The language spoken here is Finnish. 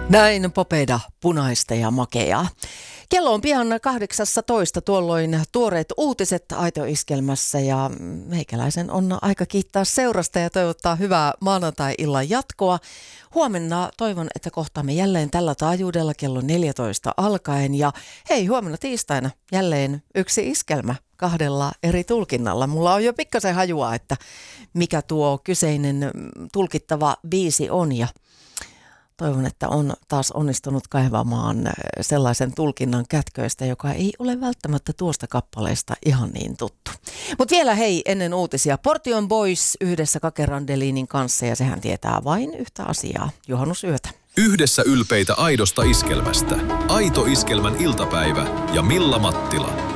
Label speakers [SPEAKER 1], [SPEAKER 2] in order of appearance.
[SPEAKER 1] Näin Popeda, punaista ja makeaa. Kello on pian 18, tuolloin tuoreet uutiset Aito-iskelmässä ja meikäläisen on aika kiittää seurasta ja toivottaa hyvää maanantai-illan jatkoa. Huomenna toivon, että kohtaamme jälleen tällä taajuudella kello 14 alkaen ja hei, huomenna tiistaina jälleen yksi iskelmä 2 eri tulkinnalla. Mulla on jo pikkasen hajua, että mikä tuo kyseinen tulkittava biisi on ja toivon, että on taas onnistunut kaivamaan sellaisen tulkinnan kätköistä, joka ei ole välttämättä tuosta kappaleesta ihan niin tuttu. Mutta vielä hei, ennen uutisia. Portion Boys yhdessä Kake Randelinin kanssa ja sehän tietää vain yhtä asiaa. Juhannusyötä.
[SPEAKER 2] Yhdessä ylpeitä aidosta iskelmästä. Aito iskelmän iltapäivä ja Milla Mattila.